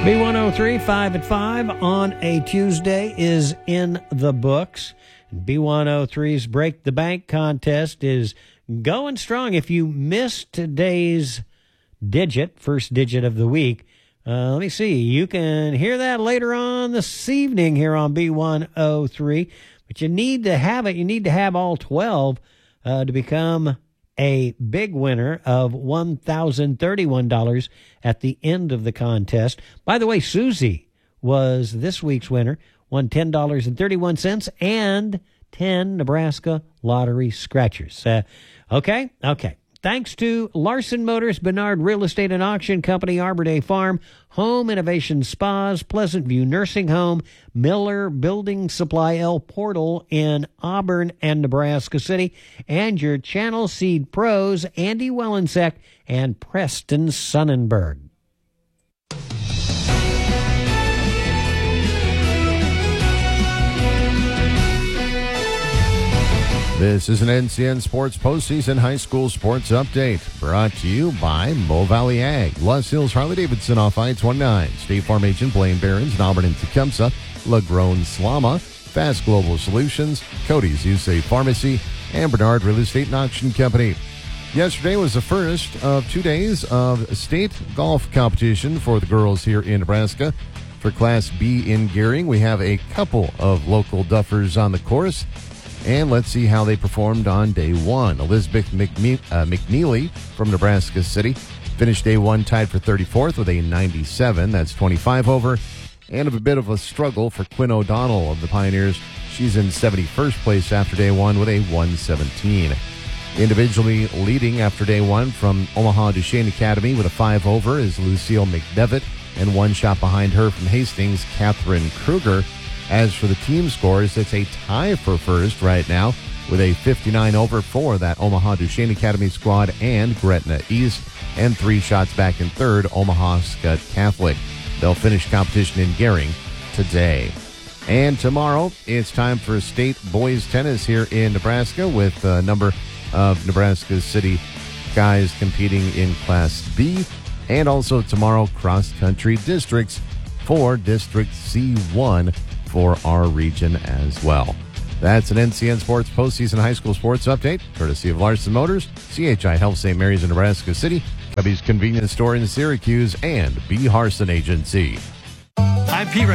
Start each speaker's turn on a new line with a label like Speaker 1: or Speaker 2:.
Speaker 1: B103, 5 at 5 on a Tuesday is in the books. B103's Break the Bank contest is going strong. If you missed today's first digit of the week, let me see. You can hear that later on this evening here on B103. But you need to have it. You need to have all 12 to become a big winner of $1,031 at the end of the contest. By the way, Susie was this week's winner, won $10.31 and 10 Nebraska lottery scratchers. Okay. Thanks to Larson Motors, Bernard Real Estate and Auction Company, Arbor Day Farm, Home Innovation Spas, Pleasant View Nursing Home, Miller Building Supply, El Portal in Auburn and Nebraska City, and your Channel Seed Pros, Andy Wellensek and Preston Sonnenberg.
Speaker 2: This is an NCN Sports Postseason High School Sports Update brought to you by Mo Valley Ag, Los Hills Harley-Davidson off I-29, State Farm Agent Blaine Behrens, Auburn and Tecumseh, LaGrone Slama, Fast Global Solutions, Cody's USA Pharmacy, and Bernard Real Estate and Auction Company. Yesterday was the first of 2 days of state golf competition for the girls here in Nebraska. For Class B in Gering, we have a couple of local duffers on the course. And let's see how they performed on day one. Elizabeth McNeely from Nebraska City finished day one tied for 34th with a 97. That's 25 over. And a bit of a struggle for Quinn O'Donnell of the Pioneers. She's in 71st place after day one with a 117. Individually leading after day one from Omaha Duchesne Academy with a 5 over is Lucille McDevitt. And one shot behind her from Hastings, Catherine Kruger. As for the team scores, it's a tie for first right now with a 59 over for that Omaha Duchesne Academy squad and Gretna East, and 3 shots back in third, Omaha Scott Catholic. They'll finish competition in Gering today. And tomorrow, it's time for state boys tennis here in Nebraska with a number of Nebraska City guys competing in Class B. And also tomorrow, cross-country districts for District C1 for our region as well. That's an NCN Sports Postseason High School Sports Update, courtesy of Larson Motors, CHI Health St. Mary's in Nebraska City, Cubby's Convenience Store in Syracuse, and B. Harson Agency.
Speaker 3: I'm Pete